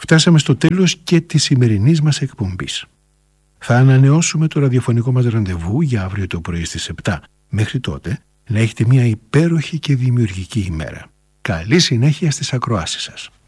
φτάσαμε στο τέλος και της σημερινής μας εκπομπής. Θα ανανεώσουμε το ραδιοφωνικό μας ραντεβού για αύριο το πρωί στις 7. Μέχρι τότε να έχετε μια υπέροχη και δημιουργική ημέρα. Καλή συνέχεια στις ακροάσεις σας.